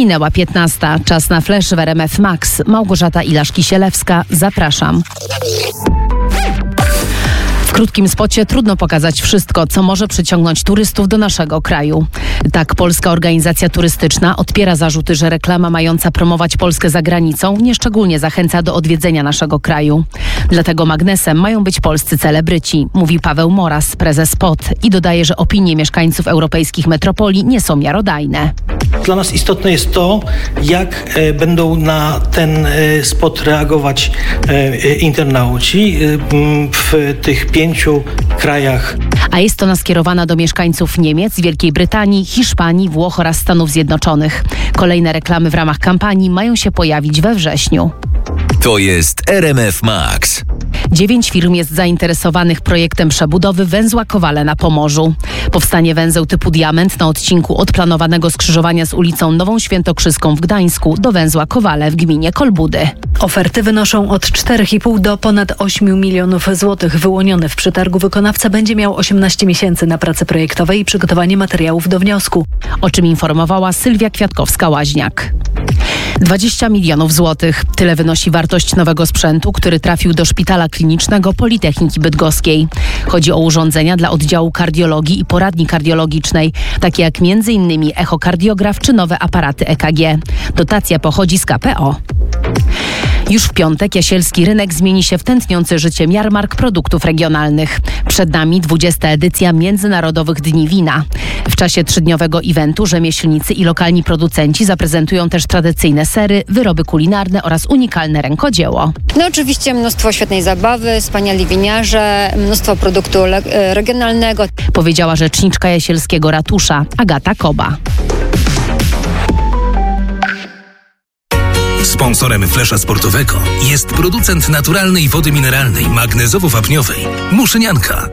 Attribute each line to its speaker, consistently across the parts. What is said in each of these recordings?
Speaker 1: Minęła 15. Czas na flash w RMF Max. Małgorzata Ilaszki-Sielewska. Zapraszam. W krótkim spocie trudno pokazać wszystko, co może przyciągnąć turystów do naszego kraju. Tak Polska Organizacja Turystyczna odpiera zarzuty, że reklama mająca promować Polskę za granicą nieszczególnie zachęca do odwiedzenia naszego kraju. Dlatego magnesem mają być polscy celebryci, mówi Paweł Moras, prezes POT, i dodaje, że opinie mieszkańców europejskich metropolii nie są miarodajne.
Speaker 2: Dla nas istotne jest to, jak będą na ten spot reagować internauci w tych 5 krajach.
Speaker 1: A jest ona skierowana do mieszkańców Niemiec, Wielkiej Brytanii, Hiszpanii, Włoch oraz Stanów Zjednoczonych. Kolejne reklamy w ramach kampanii mają się pojawić we wrześniu.
Speaker 3: To jest RMF Max.
Speaker 1: 9 firm jest zainteresowanych projektem przebudowy węzła Kowale na Pomorzu. Powstanie węzeł typu Diament na odcinku od planowanego skrzyżowania z ulicą Nową Świętokrzyską w Gdańsku do węzła Kowale w gminie Kolbudy.
Speaker 4: Oferty wynoszą od 4,5 do ponad 8 milionów złotych. Wyłoniony w przetargu wykonawca będzie miał 18 miesięcy na prace projektowe i przygotowanie materiałów do wniosku.
Speaker 1: O czym informowała Sylwia Kwiatkowska-Łaźniak. 20 milionów złotych. Tyle wynosi wartość nowego sprzętu, który trafił do Szpitala Klinicznego Politechniki Bydgoskiej. Chodzi o urządzenia dla oddziału kardiologii i poradni kardiologicznej, takie jak m.in. echokardiograf czy nowe aparaty EKG. Dotacja pochodzi z KPO. Już w piątek Jasielski Rynek zmieni się w tętniący życiem jarmark produktów regionalnych. Przed nami 20. edycja Międzynarodowych Dni Wina. W czasie 3-dniowego eventu rzemieślnicy i lokalni producenci zaprezentują też tradycyjne sery, wyroby kulinarne oraz unikalne rękodzieło.
Speaker 5: No oczywiście mnóstwo świetnej zabawy, wspaniali winiarze, mnóstwo produktu regionalnego.
Speaker 1: Powiedziała rzeczniczka Jasielskiego Ratusza Agata Koba.
Speaker 3: Sponsorem flesza sportowego jest producent naturalnej wody mineralnej magnezowo-wapniowej Muszynianka.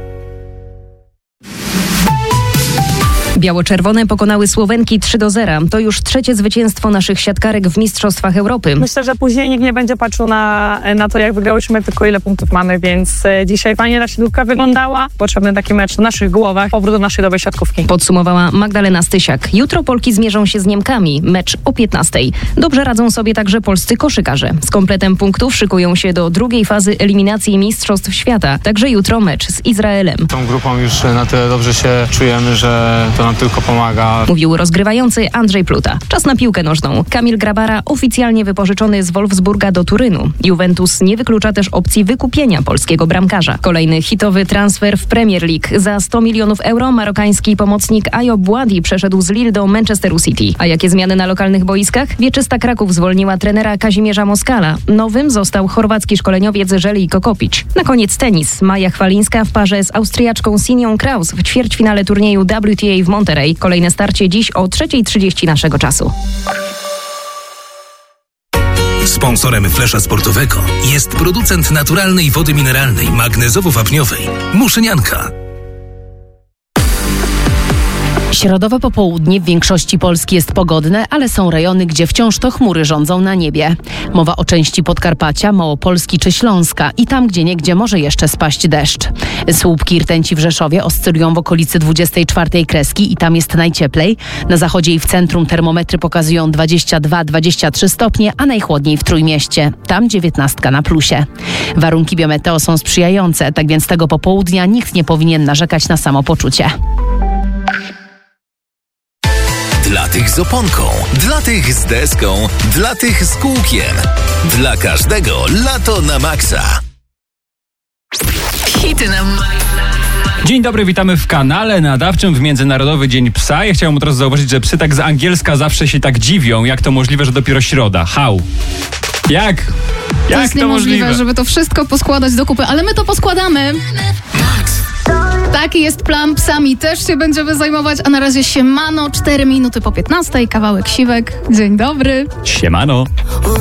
Speaker 6: Biało-czerwone pokonały Słowenki 3-0. To już 3. zwycięstwo naszych siatkarek w Mistrzostwach Europy.
Speaker 7: Myślę, że później nikt nie będzie patrzył na to, jak wygrałyśmy, tylko ile punktów mamy, więc dzisiaj fajnie ta siatkówka wyglądała. Potrzebny taki mecz w naszych głowach, powrót do naszej dobrej siatkówki.
Speaker 6: Podsumowała Magdalena Stysiak. Jutro Polki zmierzą się z Niemkami. Mecz o 15. Dobrze radzą sobie także polscy koszykarze. Z kompletem punktów szykują się do drugiej fazy eliminacji Mistrzostw Świata. Także jutro mecz z Izraelem.
Speaker 8: Tą grupą już na tyle dobrze się czujemy, że to nam tylko pomaga.
Speaker 6: Mówił rozgrywający Andrzej Pluta. Czas na piłkę nożną. Kamil Grabara oficjalnie wypożyczony z Wolfsburga do Turynu. Juventus nie wyklucza też opcji wykupienia polskiego bramkarza. Kolejny hitowy transfer w Premier League. Za 100 milionów euro marokański pomocnik Ayo Bouadi przeszedł z Lille do Manchesteru City. A jakie zmiany na lokalnych boiskach? Wieczysta Kraków zwolniła trenera Kazimierza Moskala. Nowym został chorwacki szkoleniowiec Željko Kopić. Na koniec tenis. Maja Chwalińska w parze z Austriaczką Sinią Kraus w ćwierćfinale turnieju WTA w Monterey. Kolejne starcie dziś o 3:30 naszego czasu.
Speaker 3: Sponsorem flesza sportowego jest producent naturalnej wody mineralnej magnezowo-wapniowej Muszynianka.
Speaker 1: Środowe popołudnie w większości Polski jest pogodne, ale są rejony, gdzie wciąż to chmury rządzą na niebie. Mowa o części Podkarpacia, Małopolski czy Śląska i tam gdzieniegdzie może jeszcze spaść deszcz. Słupki i rtęci w Rzeszowie oscylują w okolicy 24 kreski i tam jest najcieplej. Na zachodzie i w centrum termometry pokazują 22-23 stopnie, a najchłodniej w Trójmieście. Tam 19 na plusie. Warunki biometeo są sprzyjające, tak więc tego popołudnia nikt nie powinien narzekać na samopoczucie.
Speaker 3: Dla tych z oponką, dla tych z deską, dla tych z kółkiem. Dla każdego lato na maksa.
Speaker 1: Hity na maksa.
Speaker 9: Dzień dobry, witamy w kanale nadawczym w Międzynarodowy Dzień Psa. Ja chciałem od razu zauważyć, że psy tak z angielska zawsze się tak dziwią, jak to możliwe, że dopiero środa. How? Jak?
Speaker 10: To jest niemożliwe, żeby to wszystko poskładać do kupy, ale my to poskładamy. Taki jest plan, psami też się będziemy zajmować, a na razie siemano, 4 minuty po 15, kawałek siwek. Dzień dobry.
Speaker 9: Siemano.